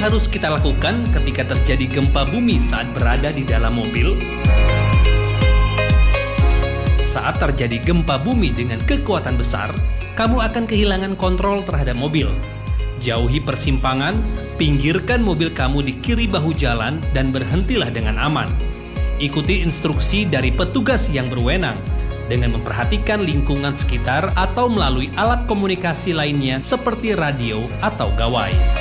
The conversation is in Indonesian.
harus kita lakukan ketika terjadi gempa bumi saat berada di dalam mobil? Saat terjadi gempa bumi dengan kekuatan besar, kamu akan kehilangan kontrol terhadap mobil. Jauhi persimpangan, pinggirkan mobil kamu di kiri bahu jalan, dan berhentilah dengan aman. Ikuti instruksi dari petugas yang berwenang dengan memperhatikan lingkungan sekitar atau melalui alat komunikasi lainnya seperti radio atau gawai.